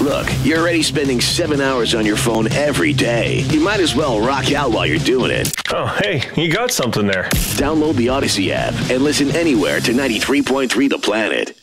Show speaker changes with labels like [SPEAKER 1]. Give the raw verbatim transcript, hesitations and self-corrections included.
[SPEAKER 1] Look, you're already spending seven hours on your phone every day. You might as well rock out while you're doing it.
[SPEAKER 2] Oh, hey, you got something there.
[SPEAKER 1] Download the Odyssey app and listen anywhere to ninety-three point three The Planet.